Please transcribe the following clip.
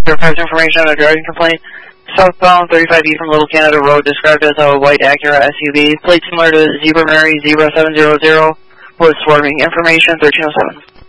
Fairfax information on a driving complaint. Southbound 35E from Little Canada Road, described as a white Acura SUV. Plate similar to Zebra Mary 0700, was swerving. Information 1307.